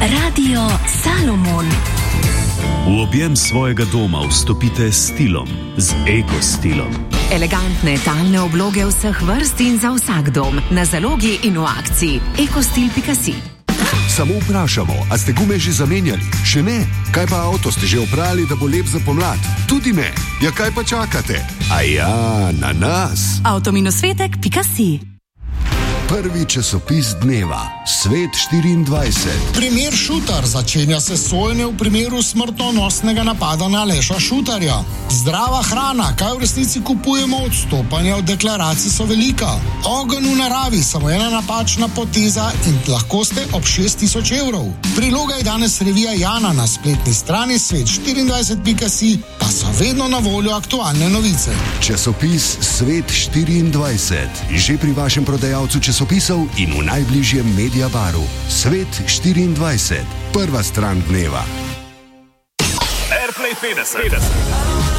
Radio Salomon. V objem svojega doma vstopite s stilom, z ekostilom. Elegantne talne obloge vseh vrst in za vsak dom, na zalogi in v akciji. ekostil.si. Samo vprašamo, a ste gume že zamenjali? Še ne? Kaj pa avto ste že oprali, da bo lep za pomlad? Tudi ne. Ja, kaj pa čakate? A ja, na nas. Avto-svetek.si. Prvi časopis dneva, Svet 24. Primer Šutar začenja se sojenje v primeru smrtonosnega napada na Aleša Šutarja. Zdrava hrana, kaj v resnici kupujemo, odstopanja od deklaracij so velika. Ogenj v naravi, samo ena napačna poteza in lahko ste ob 6.000 evrov. Priloga je danes revija Jana na spletni strani svet24.si, pa so vedno na voljo aktualne novice. Časopis Svet 24. Že pri vašem prodajalcu časopisov in v najbližjem Mediabaru. Svet 24. Prva stran dneva. Airplay 50.